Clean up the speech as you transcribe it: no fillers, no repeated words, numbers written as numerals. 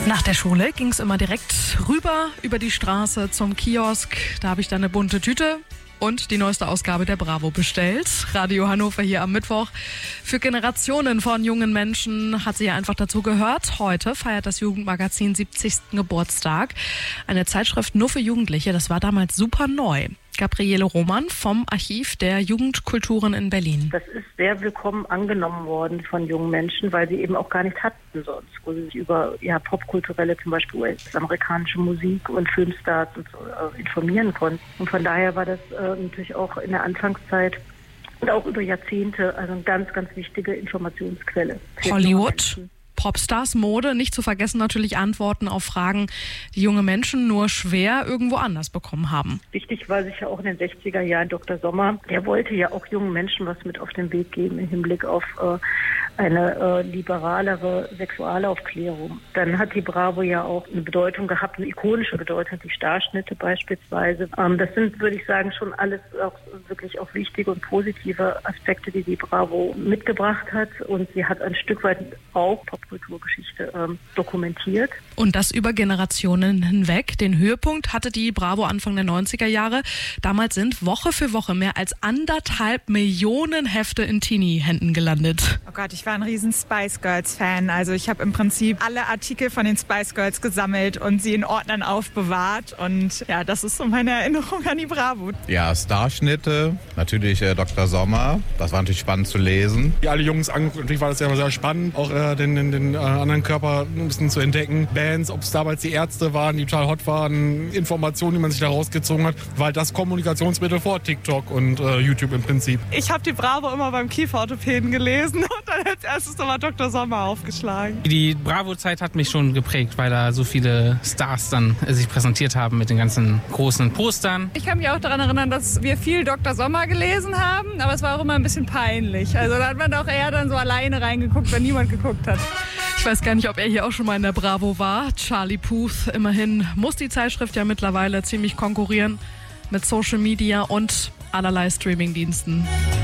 Nach der Schule ging es immer direkt rüber über die Straße zum Kiosk. Da habe ich dann eine bunte Tüte und die neueste Ausgabe der Bravo bestellt. Radio Hannover hier am Mittwoch. Für Generationen von jungen Menschen hat sie ja einfach dazu gehört. Heute feiert das Jugendmagazin 70. Geburtstag. Eine Zeitschrift nur für Jugendliche. Das war damals super neu. Gabriele Roman vom Archiv der Jugendkulturen in Berlin. Das ist sehr willkommen angenommen worden von jungen Menschen, weil sie eben auch gar nicht hatten sonst, wo sie sich über popkulturelle, zum Beispiel US-amerikanische Musik und Filmstars und so, informieren konnten. Und von daher war das natürlich auch in der Anfangszeit und auch über Jahrzehnte also eine ganz, ganz wichtige Informationsquelle. Hollywood, Popstars, Mode, nicht zu vergessen natürlich Antworten auf Fragen, die junge Menschen nur schwer irgendwo anders bekommen haben. Wichtig war sicher auch in den 60er Jahren Dr. Sommer. Der wollte ja auch jungen Menschen was mit auf den Weg geben im Hinblick auf eine liberalere Sexualaufklärung. Dann hat die Bravo ja auch eine Bedeutung gehabt, eine ikonische Bedeutung, die Starschnitte beispielsweise. Das sind, würde ich sagen, schon alles auch wirklich auch wichtige und positive Aspekte, die die Bravo mitgebracht hat. Und sie hat ein Stück weit auch Popkulturgeschichte dokumentiert. Und das über Generationen hinweg. Den Höhepunkt hatte die Bravo Anfang der 90er Jahre. Damals sind Woche für Woche mehr als 1,5 Millionen Hefte in Teenie-Händen gelandet. Oh Gott, ich war ein riesen Spice Girls-Fan. Also ich habe im Prinzip alle Artikel von den Spice Girls gesammelt und sie in Ordnern aufbewahrt. Und ja, das ist so meine Erinnerung an die Bravo. Ja, Starschnitte, natürlich Dr. Sommer. Das war natürlich spannend zu lesen. Die alle Jungs angeguckt, natürlich war das ja sehr spannend, auch den anderen Körper ein bisschen zu entdecken. Bands, ob es damals die Ärzte waren, die total hot waren, Informationen, die man sich da rausgezogen hat, weil das Kommunikationsmittel vor TikTok und YouTube im Prinzip. Ich habe die Bravo immer beim Kieferorthopäden gelesen und dann als erstes nochmal Dr. Sommer aufgeschlagen. Die Bravo-Zeit hat mich schon geprägt, weil da so viele Stars dann sich präsentiert haben mit den ganzen großen Postern. Ich kann mich auch daran erinnern, dass wir viel Dr. Sommer gelesen haben, aber es war auch immer ein bisschen peinlich. Also da hat man auch eher dann so alleine reingeguckt, wenn niemand geguckt hat. Ich weiß gar nicht, ob er hier auch schon mal in der Bravo war. Charlie Puth, immerhin muss die Zeitschrift ja mittlerweile ziemlich konkurrieren mit Social Media und allerlei Streamingdiensten.